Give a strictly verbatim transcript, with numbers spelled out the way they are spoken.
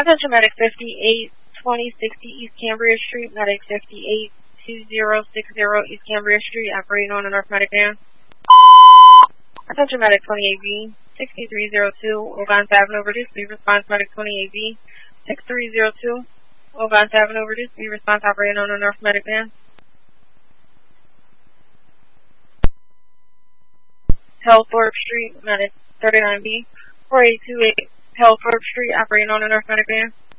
Attention medic fifty-eight twenty sixty East Cambria Street, medic fifty-eight two zero six zero East Cambria Street, operating on a North Medic van. Attention medic twenty-eight B sixty-three oh two, Ovance Avenue reduced, please response medic twenty-eight B sixty-three oh two, Ovance Avenue reduced, please response operating on a North Medic van. Hellthorpe Street, medic thirty-nine B four eight two eight, Hellthorpe Street, operating on a North Medic van.